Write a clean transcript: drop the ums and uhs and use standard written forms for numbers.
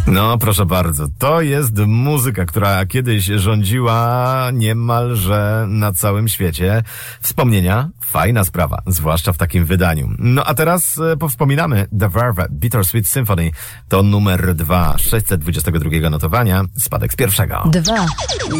No, proszę bardzo. To jest muzyka, która kiedyś rządziła niemalże na całym świecie. Wspomnienia? Fajna sprawa, zwłaszcza w takim wydaniu. No a teraz powspominamy The Verve, Bittersweet Symphony. To numer 2, 622 notowania, spadek z pierwszego. 2.